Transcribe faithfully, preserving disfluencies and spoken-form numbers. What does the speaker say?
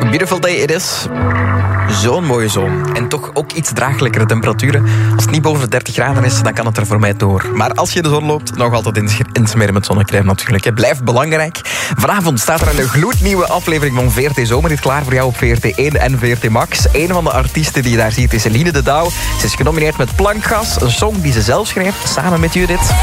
Beautiful day it is. Zo'n mooie zon. En toch ook iets draaglijkere temperaturen. Als het niet boven de dertig graden is, dan kan het er voor mij door. Maar als je de zon loopt, nog altijd insmeren met zonnecrème natuurlijk. Het blijft belangrijk. Vanavond staat er een gloednieuwe aflevering van V R T Zomerhit klaar voor jou op V R T één en V R T Max. Een van de artiesten die je daar ziet is Eline de Douw. Ze is genomineerd met Plankgas, een song die ze zelf schreef samen met Judith.